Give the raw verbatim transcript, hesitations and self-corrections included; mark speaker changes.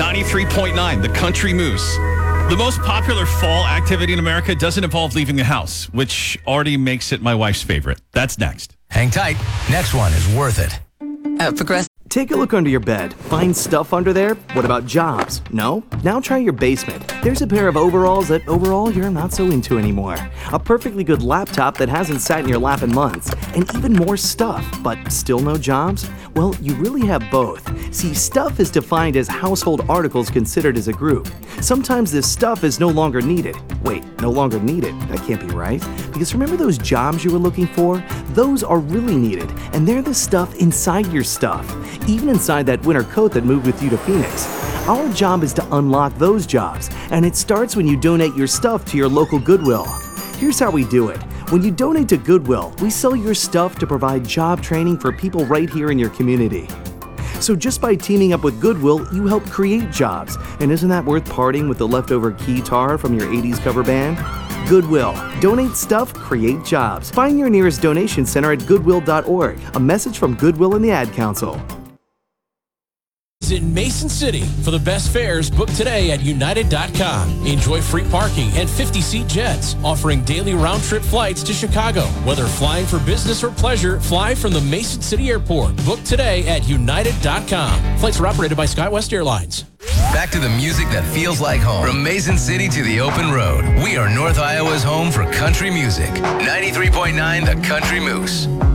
Speaker 1: ninety-three point nine, the Country Moose. The most popular fall activity in America doesn't involve leaving the house, which already makes it my wife's favorite. That's next.
Speaker 2: Hang tight. Next one is worth it.
Speaker 3: At Progressive.
Speaker 4: Take a look under your bed. Find stuff under there? What about jobs? No? Now try your basement. There's a pair of overalls that overall you're not so into anymore. A perfectly good laptop that hasn't sat in your lap in months. And even more stuff, but still no jobs? Well, you really have both. See, stuff is defined as household articles considered as a group. Sometimes this stuff is no longer needed. Wait, no longer needed? That can't be right. Because remember those jobs you were looking for? Those are really needed, and they're the stuff inside your stuff. Even inside that winter coat that moved with you to Phoenix. Our job is to unlock those jobs, and it starts when you donate your stuff to your local Goodwill. Here's how we do it. When you donate to Goodwill, we sell your stuff to provide job training for people right here in your community. So just by teaming up with Goodwill, you help create jobs. And isn't that worth parting with the leftover guitar from your eighties cover band? Goodwill. Donate stuff, create jobs. Find your nearest donation center at goodwill dot org. A message from Goodwill and the Ad Council.
Speaker 5: In Mason City. For the best fares, book today at united dot com. Enjoy free parking and fifty-seat jets, offering daily round-trip flights to Chicago. Whether flying for business or pleasure, fly from the Mason City Airport. Book today at united dot com. Flights are operated by SkyWest Airlines.
Speaker 2: Back to the music that feels like home. From Mason City to the open road, we are North Iowa's home for country music. ninety-three point nine The Country Moose.